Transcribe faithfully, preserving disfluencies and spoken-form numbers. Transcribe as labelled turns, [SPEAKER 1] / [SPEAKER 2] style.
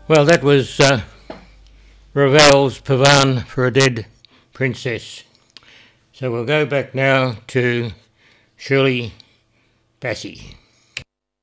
[SPEAKER 1] Well, that was uh, Ravel's Pavane for a Dead Princess. So we'll go back now to Shirley Bassey.